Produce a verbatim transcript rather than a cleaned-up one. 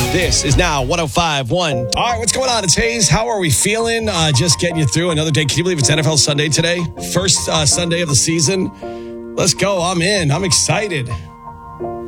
This is now one oh five point one. All right, what's going on? It's Hayes. How are we feeling? Uh, just getting you through another day. Can you believe it's N F L Sunday today? First uh, Sunday of the season. Let's go. I'm in. I'm excited.